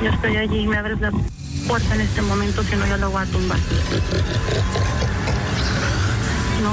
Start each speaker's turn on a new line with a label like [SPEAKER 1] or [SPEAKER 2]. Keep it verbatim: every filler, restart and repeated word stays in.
[SPEAKER 1] Yo estoy allí y me abres la puerta en este momento, si no yo la voy a tumbar. No.